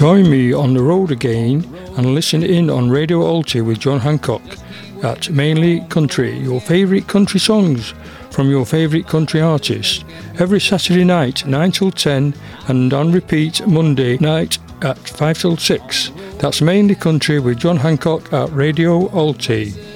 Join me on the road again and listen in on Radio Alti with John Hancock at Mainly Country, your favourite country songs from your favourite country artists, every Saturday night 9 till 10 and on repeat Monday night at 5 till 6. That's Mainly Country with John Hancock at Radio Alti.